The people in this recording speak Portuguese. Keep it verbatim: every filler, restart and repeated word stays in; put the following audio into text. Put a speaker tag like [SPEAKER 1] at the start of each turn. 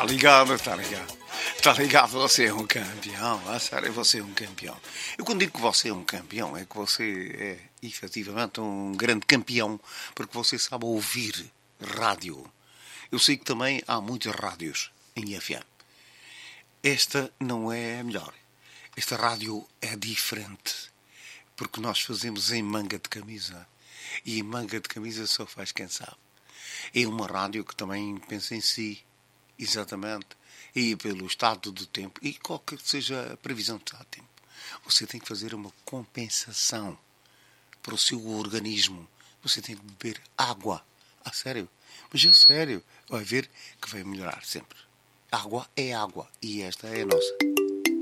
[SPEAKER 1] ligado, está ligado. Está ligado, você é um campeão. A sério, você é um campeão. Eu quando digo que você é um campeão, é que você é efetivamente um grande campeão, porque você sabe ouvir rádio. Eu sei que também há muitas rádios em F M. Esta não é a melhor. Esta rádio é diferente, porque nós fazemos em manga de camisa. E em manga de camisa só faz quem sabe. É uma rádio que também pensa em si, exatamente, e pelo estado do tempo, e qualquer que seja a previsão do estado do tempo. Você tem que fazer uma compensação para o seu organismo. Você tem que beber água. A sério. Mas é sério. Vai ver que vai melhorar sempre. Água é água. E esta é a nossa.